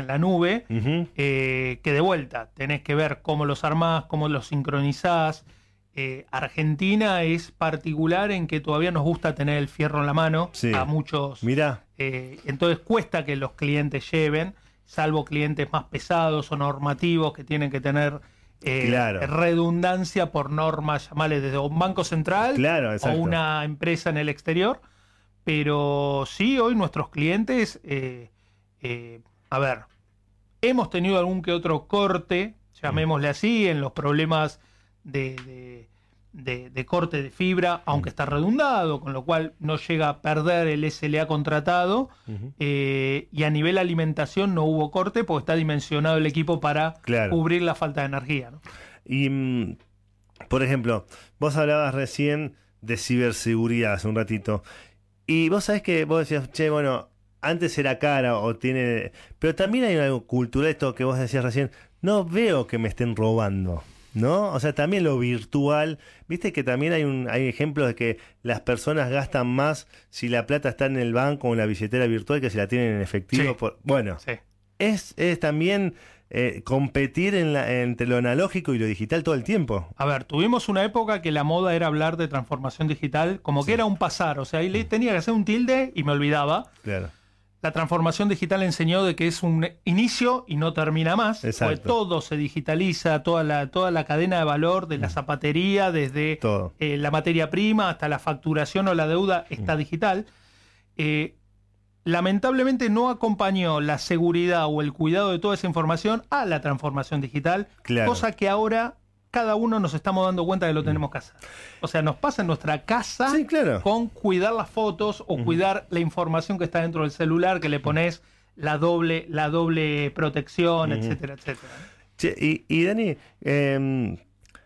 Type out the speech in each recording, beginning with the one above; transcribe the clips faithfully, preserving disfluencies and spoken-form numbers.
en la nube, Uh-huh. eh, que de vuelta tenés que ver cómo los armás, cómo los sincronizás. Eh, Argentina es particular en que todavía nos gusta tener el fierro en la mano Sí. a muchos. Mirá. Eh, entonces cuesta que los clientes lleven, salvo clientes más pesados o normativos que tienen que tener eh, Claro. redundancia por normas, llamarle desde un banco central Claro, o exacto. una empresa en el exterior. Pero sí, hoy nuestros clientes, eh, eh, a ver, hemos tenido algún que otro corte, llamémosle así, en los problemas de, de, de, de corte de fibra, aunque está redundado, con lo cual no llega a perder el S L A contratado. Uh-huh. Eh, y a nivel alimentación no hubo corte porque está dimensionado el equipo para Claro. cubrir la falta de energía, ¿no? Y, mm, por ejemplo, vos hablabas recién de ciberseguridad hace un ratito. Y vos sabés que vos decías, che, bueno, antes era cara o tiene... Pero también hay algo cultural, esto que vos decías recién, no veo que me estén robando, ¿no? O sea, también lo virtual, viste que también hay un hay ejemplos de que las personas gastan más si la plata está en el banco o en la billetera virtual que si la tienen en efectivo. Sí. Por, bueno, Sí. es, es también eh, competir en la, entre lo analógico y lo digital todo el tiempo. A ver, tuvimos una época que la moda era hablar de transformación digital como que Sí. era un pasar, o sea, ahí le tenía que hacer un tilde y me olvidaba. Claro. La transformación digital enseñó de que es un inicio y no termina más. Exacto. Porque todo se digitaliza, toda la, toda la cadena de valor de la zapatería, desde Todo. eh, la materia prima hasta la facturación o la deuda, está digital. Eh, lamentablemente no acompañó la seguridad o el cuidado de toda esa información a la transformación digital, Claro. cosa que ahora cada uno nos estamos dando cuenta que lo tenemos que hacer. O sea, nos pasa en nuestra casa Sí, claro. con cuidar las fotos o cuidar la información que está dentro del celular, que le pones la doble, la doble protección, Ujú. etcétera, etcétera. Che, y, y Dani, eh,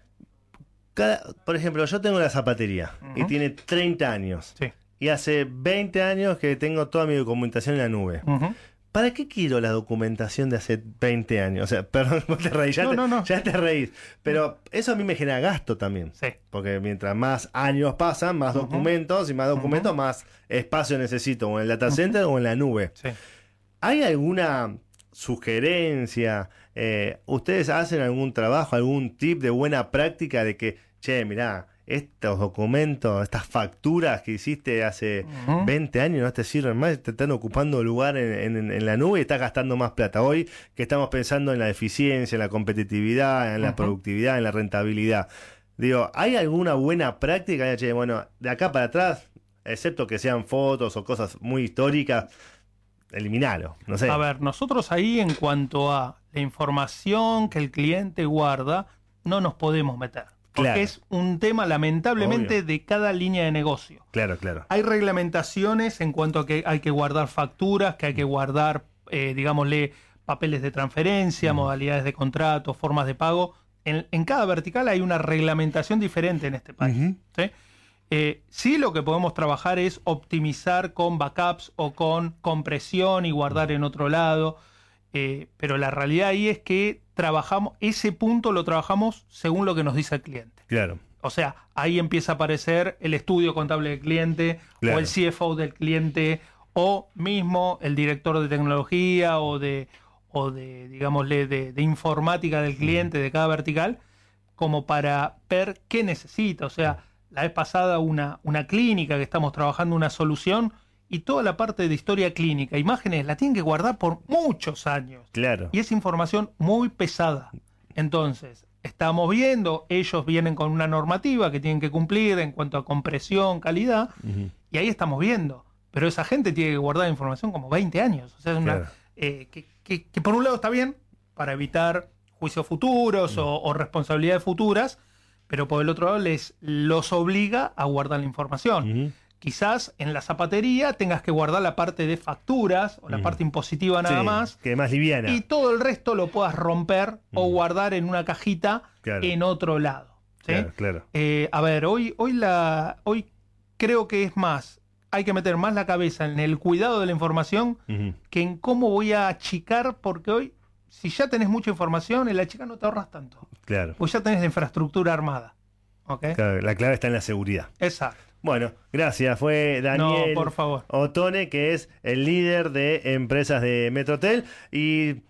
cada, por ejemplo, yo tengo la zapatería y Ujú. tiene treinta años. Sí. Y hace veinte años que tengo toda mi documentación en la nube. Ujú. ¿Para qué quiero la documentación de hace veinte años? O sea, perdón, vos te reís, ya, No, te, no, no. ya te reís. Pero eso a mí me genera gasto también. Sí. Porque mientras más años pasan, más Ujú. documentos y más documentos, Ujú. más espacio necesito, o en el data center o en la nube. Sí. ¿Hay alguna sugerencia? Eh, ¿Ustedes hacen algún trabajo, algún tip de buena práctica de que, che, mirá, estos documentos, estas facturas que hiciste hace Ujú. veinte años no te sirven más, te están ocupando lugar en, en- en la nube y estás gastando más plata? Hoy que estamos pensando en la eficiencia, en la competitividad, en la Ujú. productividad, en la rentabilidad. Digo, ¿hay alguna buena práctica? Che, bueno, de acá para atrás, excepto que sean fotos o cosas muy históricas, eliminalo, no sé. A ver, nosotros ahí en cuanto a la información que el cliente guarda, no nos podemos meter. Porque Claro. es un tema lamentablemente Obvio. de cada línea de negocio. Claro, claro. Hay reglamentaciones en cuanto a que hay que guardar facturas, que hay que guardar, eh, digámosle, papeles de transferencia, modalidades de contrato, formas de pago. En, en cada vertical hay una reglamentación diferente en este país. Ujú. ¿Sí? Eh, sí, lo que podemos trabajar es optimizar con backups o con compresión y guardar en otro lado. Eh, pero la realidad ahí es que trabajamos, ese punto lo trabajamos según lo que nos dice el cliente. Claro. O sea, ahí empieza a aparecer el estudio contable del cliente, Claro. o el C F O del cliente, o mismo el director de tecnología o de, o de digámosle, de, de informática del cliente de cada vertical, como para ver qué necesita. O sea, la vez pasada una, una clínica que estamos trabajando una solución y toda la parte de historia clínica, imágenes, la tienen que guardar por muchos años. Claro. Y es información muy pesada. Entonces, estamos viendo, ellos vienen con una normativa que tienen que cumplir en cuanto a compresión, calidad, Ujú. y ahí estamos viendo. Pero esa gente tiene que guardar información como veinte años. O sea, es una, Claro. eh, que, que- que por un lado está bien para evitar juicios futuros o, o responsabilidades futuras, pero por el otro lado les los obliga a guardar la información. Ujú. Quizás en la zapatería tengas que guardar la parte de facturas o la Ujú. parte impositiva nada Sí, más, que es más liviana. y todo el resto lo puedas romper o guardar en una cajita Claro. en otro lado. ¿sí? Claro, claro. Eh, a ver, hoy, hoy, la, hoy creo que es más, hay que meter más la cabeza en el cuidado de la información Ujú. que en cómo voy a achicar, porque hoy, si ya tenés mucha información, en la chica no te ahorras tanto, Claro. pues ya tenés la infraestructura armada. ¿Ok? Claro, la clave está en la seguridad. Exacto. Bueno, gracias. Fue Daniel No, por favor. Ottone, que es el líder de empresas de Metrotel. Y